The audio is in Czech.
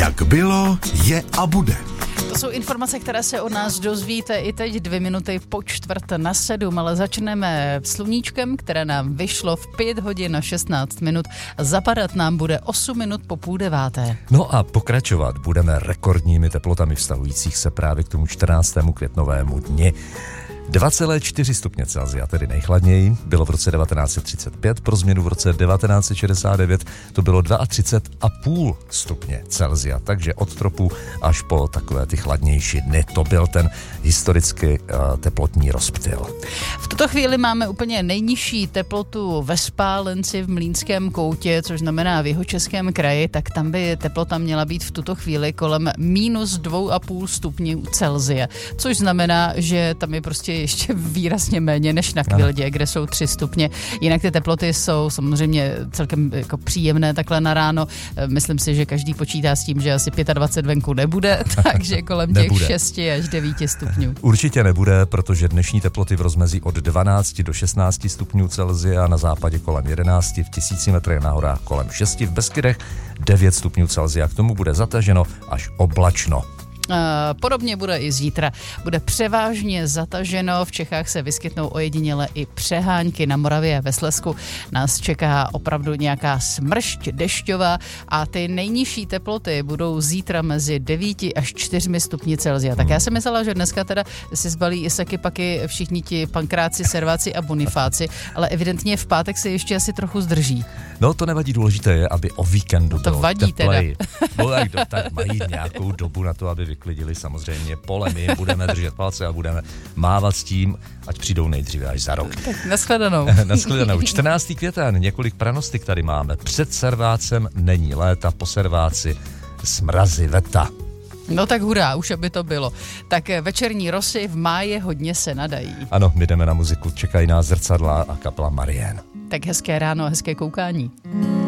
Jak bylo, je a bude. To jsou informace, které se od nás dozvíte i teď 2 minuty po 6:45, ale začneme sluníčkem, které nám vyšlo v 5 hodin a 16 minut a zapadat nám bude 8 minut po 8:30. No a pokračovat budeme rekordními teplotami vztahujících se právě k tomu 14. květnovému dni. 2,4 stupně Celsia, tedy nejchladněji, bylo v roce 1935, pro změnu v roce 1969 to bylo 32,5 stupně Celsia, takže od tropu až po takové ty chladnější dny, to byl ten historicky teplotní rozptyl. V tuto chvíli máme úplně nejnižší teplotu ve Spálenci v Mlýnském koutě, což znamená v Jihočeském kraji, tak tam by teplota měla být v tuto chvíli kolem -2,5 stupňů Celsia, což znamená, že tam je prostě ještě výrazně méně než na Kvildě, kde jsou 3 stupně. Jinak ty teploty jsou samozřejmě celkem jako příjemné takhle na ráno. Myslím si, že každý počítá s tím, že asi 25 venku nebude, takže kolem těch 6 až 9 stupňů. Určitě nebude, protože dnešní teploty v rozmezí od 12 do 16 stupňů Celsia, na západě kolem 11, v 1000 metrech na horách kolem 6, v Beskydech 9 stupňů Celsia. K tomu bude zataženo až oblačno. Podobně bude i zítra. Bude převážně zataženo, v Čechách se vyskytnou ojediněle i přehánky, na Moravě a ve Slezsku nás čeká opravdu nějaká smršť dešťová a ty nejnižší teploty budou zítra mezi 9 až 4 stupni Celsia. Tak já jsem myslela, že dneska teda si zbalí i saky paky všichni ti pankráci, serváci a bonifáci, ale evidentně v pátek se ještě asi trochu zdrží. No to nevadí, důležité je, aby o víkendu to bylo vadí teplej. No tak mají nějakou dobu na to, aby vyklidili samozřejmě pole. My budeme držet palce a budeme mávat s tím, ať přijdou nejdříve až za rok. Tak nashledanou. Nashledanou. 14. květen, několik pranostik tady máme. Před servácem není léta, po serváci smrazy, veta. No tak hurá, už aby to bylo. Tak večerní rosy v máji hodně se nadají. Ano, my jdeme na muziku, čekají nás Zrcadla a kapela Marién. Tak hezké ráno a hezké koukání.